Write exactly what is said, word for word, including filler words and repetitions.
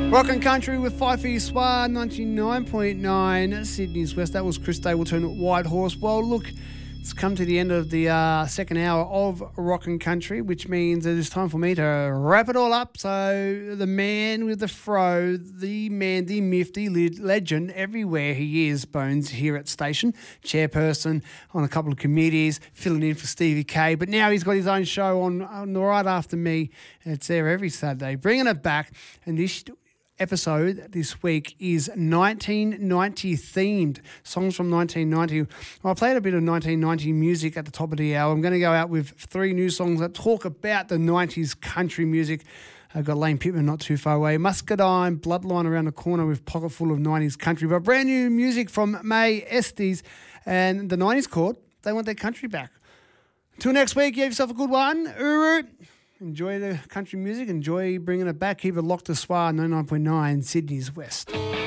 Rockin' Country with Fifey Swa, ninety-nine point nine Sydney's West. That was Chris Stapleton, White Horse. Well, look, it's come to the end of the uh, second hour of Rockin' Country, which means it is time for me to wrap it all up. So the man with the fro, the man, the myth, the legend, everywhere he is, Bones, here at Station, chairperson on a couple of committees, filling in for Stevie K. But now he's got his own show on, on right after me. It's there every Saturday, bringing it back. And this episode this week is nineteen ninety themed, songs from nineteen ninety. Well, I played a bit of nineteen ninety music at the top of the hour. I'm going to go out with three new songs that talk about the nineties country music. I've got Lane Pittman not too far away, Muscadine, Bloodline around the corner with Pocket Full of nineties country, but brand new music from May Estes and the nineties Court. They want their country back. Until next week, you have yourself a good one. Uru. Enjoy the country music. Enjoy bringing it back. Keep it locked to S W A ninety-nine point nine Sydney's West.